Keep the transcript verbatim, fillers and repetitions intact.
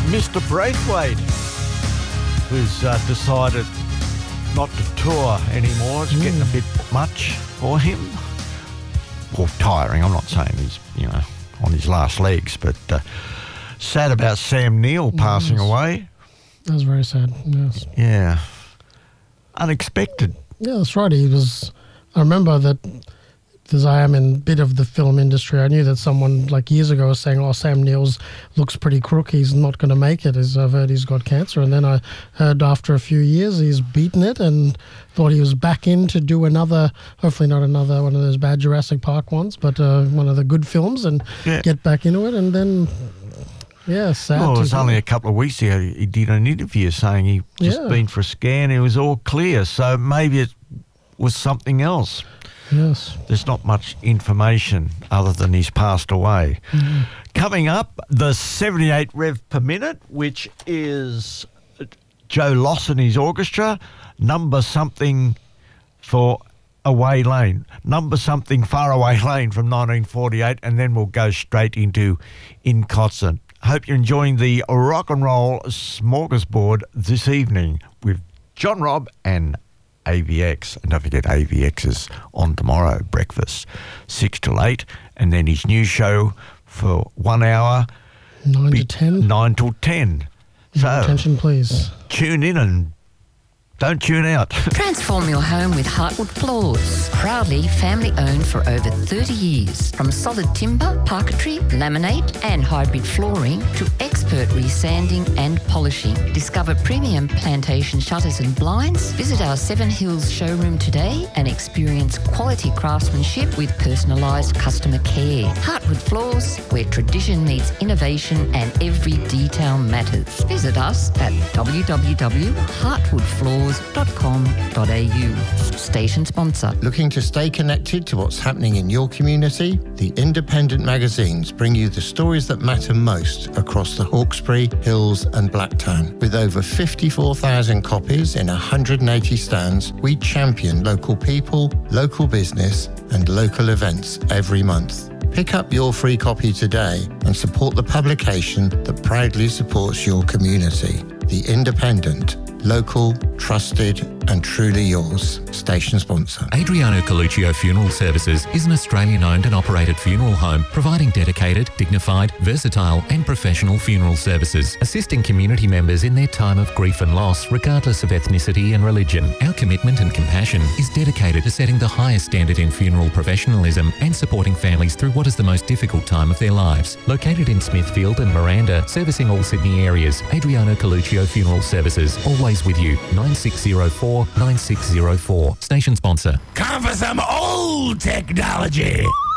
Mister Braithwaite, who's uh, decided not to tour anymore. It's mm. getting a bit much for him. Or tiring. I'm not saying he's, you know, on his last legs, but uh, sad about Sam Neill passing yes. away. That was very sad, yes. Yeah. Unexpected. Yeah, that's right. He was... I remember that, as I am in a bit of the film industry, I knew that someone like years ago was saying, oh, Sam Neill's looks pretty crook, he's not going to make it, as I've heard he's got cancer. And then I heard after a few years he's beaten it and thought he was back in to do another, hopefully not another one of those bad Jurassic Park ones, but uh, one of the good films and yeah. get back into it. And then, yeah, sad. Well, it was only a couple of weeks ago he did an interview saying he just yeah. been for a scan, it was all clear. So maybe it was something else. Yes. There's not much information other than he's passed away. Mm-hmm. Coming up, the seventy-eight rev per minute, which is Joe Loss and his orchestra, number something for Away Lane, number something Far Away Lane from nineteen forty-eight, and then we'll go straight into In Concert. Hope you're enjoying the rock and roll smorgasbord this evening with John Robb and A V X. And don't forget, A V X is on tomorrow, breakfast, six till eight, and then his new show for one hour. nine to ten? nine till ten. So, attention, please. Tune in and don't tune out. Transform your home with Heartwood Floors. Proudly family owned for over thirty years. From solid timber, parquetry, laminate and hybrid flooring to expert resanding and polishing. Discover premium plantation shutters and blinds. Visit our Seven Hills showroom today and experience quality craftsmanship with personalised customer care. Heartwood Floors, where tradition meets innovation and every detail matters. Visit us at w w w dot heartwood floors dot com dot a u. Station sponsor. Looking to stay connected to what's happening in your community? The independent magazines bring you the stories that matter most across the Hawkesbury, Hills and Blacktown. With over fifty-four thousand copies in one hundred eighty stands, we champion local people, local business and local events every month. Pick up your free copy today and support the publication that proudly supports your community. The Independent. Local, trusted and truly yours. Station sponsor. Adriano Coluccio Funeral Services is an Australian-owned and operated funeral home providing dedicated, dignified, versatile and professional funeral services, assisting community members in their time of grief and loss regardless of ethnicity and religion. Our commitment and compassion is dedicated to setting the highest standard in funeral professionalism and supporting families through what is the most difficult time of their lives. Located in Smithfield and Miranda, servicing all Sydney areas, Adriano Coluccio Funeral Services, always with you. nine six zero four, nine six zero four. Station sponsor. Come for some old technology.